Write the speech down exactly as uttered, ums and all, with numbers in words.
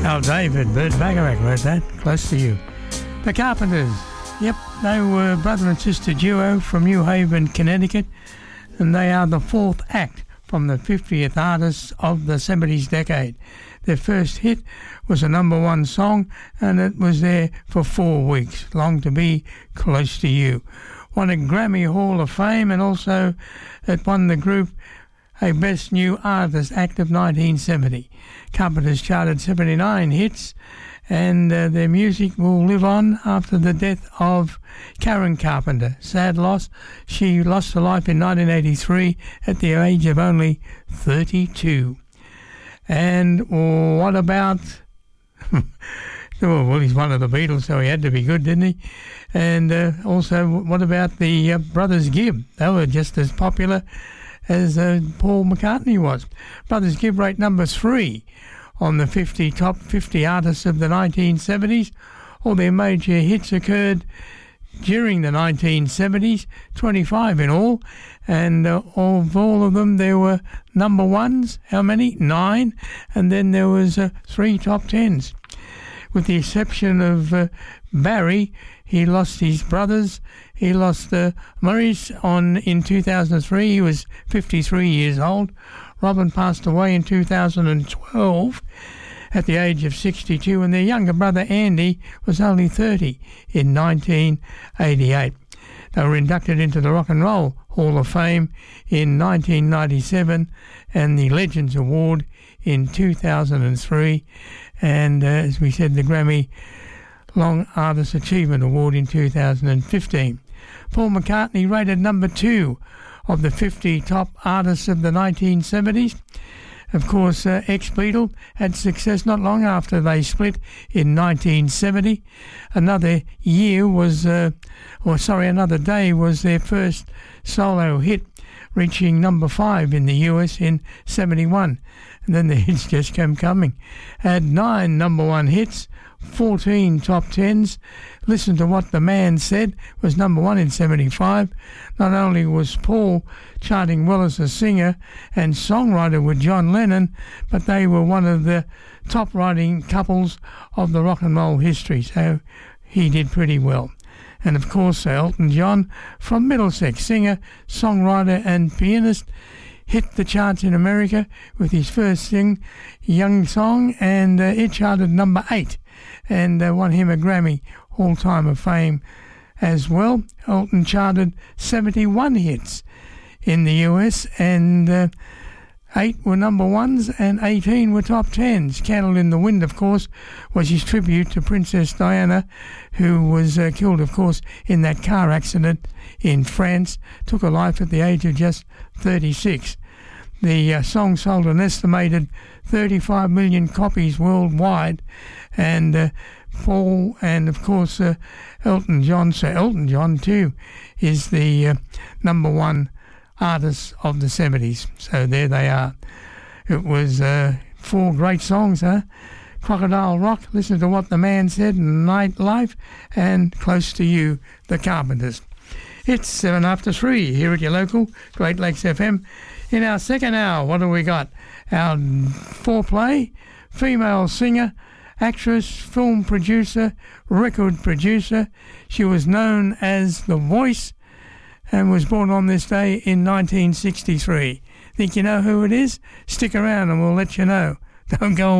Al David, Bert Bacharach wrote that, Close to You. The Carpenters, yep, they were brother and sister duo from New Haven, Connecticut, and they are the fourth act from the fiftieth artists of the seventies decade. Their first hit was a number one song, and it was there for four weeks, Long to Be Close to You. Won a Grammy Hall of Fame, and also it won the group a Best New Artist Act of nineteen seventy. Carpenters charted seventy-nine hits, and uh, their music will live on after the death of Karen Carpenter. Sad loss. She lost her life in nineteen eighty-three at the age of only thirty-two. And what about... oh, well, he's one of the Beatles, so he had to be good, didn't he? And uh, also, what about the uh, Brothers Gibb? They were just as popular as uh, Paul McCartney was. Brothers Gibb rate number three on the fifty top fifty artists of the nineteen seventies. All their major hits occurred during the nineteen seventies, twenty-five in all, and uh, of all of them there were number ones. How many? Nine, and then there was uh, three top tens. With the exception of uh, Barry, he lost his brothers. He lost uh, Maurice on in two thousand three. He was fifty-three years old. Robin passed away in two thousand twelve at the age of sixty-two, and their younger brother Andy was only thirty in nineteen eighty-eight. They were inducted into the Rock and Roll Hall of Fame in nineteen ninety-seven and the Legends Award in two thousand three, and uh, as we said, the Grammy Long Artist Achievement Award in two thousand fifteen. Paul McCartney rated number two of the fifty top artists of the nineteen seventies. Of course, uh, ex-Beatle had success not long after they split in nineteen seventy. Another year was, uh, or sorry, another day was their first solo hit, reaching number five in the U S in seventy-one. And then the hits just kept coming. Had nine number one hits, fourteen top tens. Listen to What the Man Said was number one in seventy-five. Not only was Paul charting well as a singer and songwriter with John Lennon, but they were one of the top writing couples of the rock and roll history, so he did pretty well. And of course, Elton John from Middlesex, singer, songwriter and pianist, hit the charts in America with his first sing, Young Song, and uh, it charted number eight and uh, won him a Grammy All-Time of Fame as well. Elton charted seventy-one hits in the U S, and uh, eight were number ones and eighteen were top tens. Candle in the Wind, of course, was his tribute to Princess Diana, who was uh, killed, of course, in that car accident in France. Took her life at the age of just thirty-six. The uh, song sold an estimated thirty-five million copies worldwide, and uh, Paul and, of course, uh, Elton John, so Elton John too, is the uh, number one artist of the seventies. So there they are. It was uh, four great songs, huh? Crocodile Rock, Listen to What the Man Said, Nightlife, and Close to You, The Carpenters. It's seven after three here at your local Great Lakes F M. In our second hour, what do we got? Our foreplay, female singer, actress, film producer, record producer. She was known as The Voice and was born on this day in nineteen sixty-three. Think you know who it is? Stick around and we'll let you know. Don't go